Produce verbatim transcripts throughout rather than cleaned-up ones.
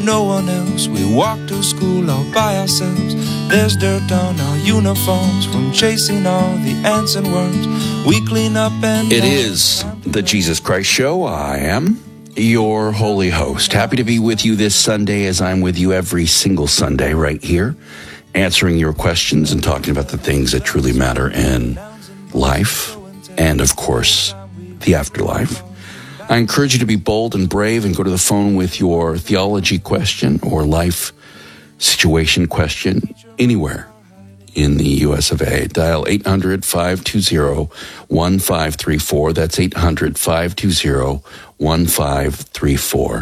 no one else. We walk to school all by ourselves. There's dirt on our uniforms from chasing all the ants and worms. We clean up and... It is the Jesus Christ Show. I am your holy host. Happy to be with you this Sunday, as I'm with you every single Sunday right here, answering your questions and talking about the things that truly matter in life and, of course, the afterlife. I encourage you to be bold and brave and go to the phone with your theology question or life situation question anywhere in the U S of A. Dial eight hundred, five two zero, one five three four. That's eight hundred, five two zero, one five three four.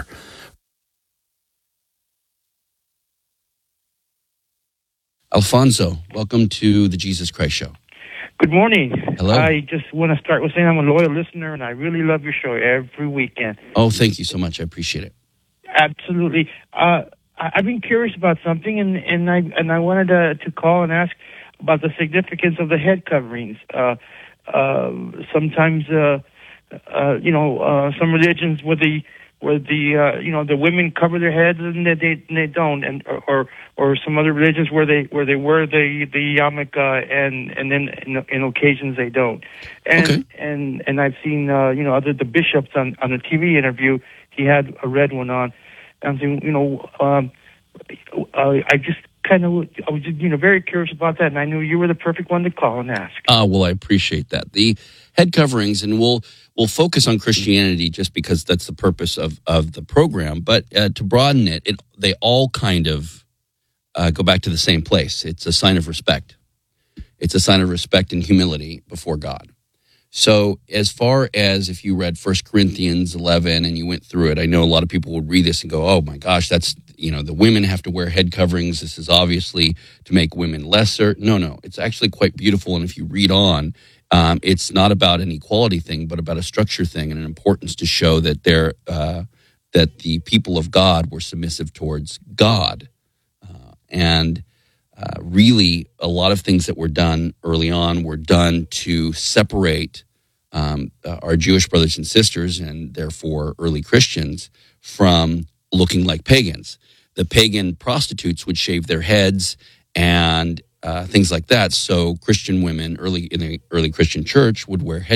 Alfonso, welcome to the Jesus Christ Show. Good morning. Hello. I just want to start with saying I'm a loyal listener, and I really love your show every weekend. Oh, thank you so much. I appreciate it. Absolutely. Uh, I- I've been curious about something, and, and I and I wanted to, to call and ask about the significance of the head coverings. Uh, uh, sometimes, uh, uh, you know, uh, some religions where the where the uh, you know the women cover their heads and they they, and they don't, and or or some other religions where they where they wear the the yarmulke uh, and and then in, in occasions they don't. And okay. and and I've seen uh, you know other the bishops on on a T V interview. He had a red one on. I'm saying, you know, um, uh, I just kind of, I was, you know, very curious about that, and I knew you were the perfect one to call and ask. Ah, uh, well, I appreciate that. The head coverings, and we'll we'll focus on Christianity just because that's the purpose of, of the program. But uh, to broaden it, it, they all kind of uh, go back to the same place. It's a sign of respect. It's a sign of respect and humility before God. So as far as if you read First Corinthians eleven and you went through it, I know a lot of people would read this and go, oh my gosh, that's, you know, the women have to wear head coverings. This is obviously to make women lesser. No, no, it's actually quite beautiful. And if you read on, um, it's not about an equality thing, but about a structure thing and an importance to show that they're, uh, that the people of God were submissive towards God. Uh, and uh, really a lot of things that were done early on were done to separate Um, uh, our Jewish brothers and sisters, and therefore early Christians, from looking like pagans. The pagan prostitutes would shave their heads and uh, things like that. So Christian women, early in the early Christian church, would wear head